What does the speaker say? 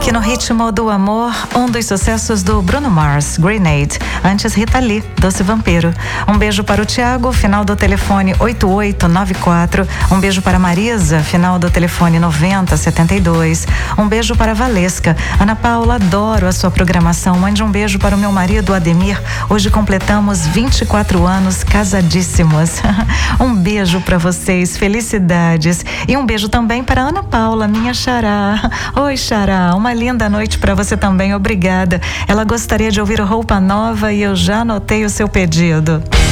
aqui no Ritmo do Amor, um dos sucessos do Bruno Mars, Grenade. Antes, Rita Lee, Doce Vampiro. Um beijo para o Thiago, final do telefone 8894. Um beijo para Marisa, final do telefone 9072. Um beijo para Valesca. Ana Paula, adoro a sua programação. Mande um beijo para o meu marido, Ademir. Hoje completamos 24 anos casadíssimos. Um beijo para vocês, felicidades. E um beijo também para Ana Paula, minha xará. Oi, xará, uma linda noite para você também, obrigada. Ela gostaria de ouvir Roupa Nova e eu já anotei o seu pedido.